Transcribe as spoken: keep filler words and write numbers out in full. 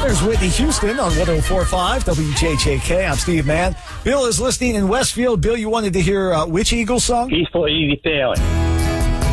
There's Whitney Houston on one oh four point five W J J K. I'm Steve Mann. Bill is listening in Westfield. Bill, you wanted to hear uh, which Eagles song? Peaceful, Easy Sailing.